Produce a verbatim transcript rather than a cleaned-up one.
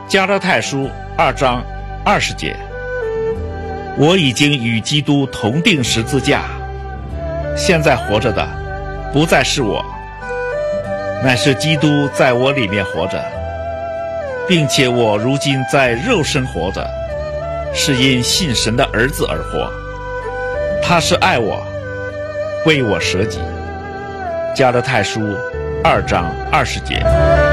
加拉太书二章二十节，我已经与基督同定十字架，现在活着的不再是我，乃是基督在我里面活着，并且我如今在肉身活着，是因信神的儿子而活。他是爱我，为我舍己。加拉太书二章二十节。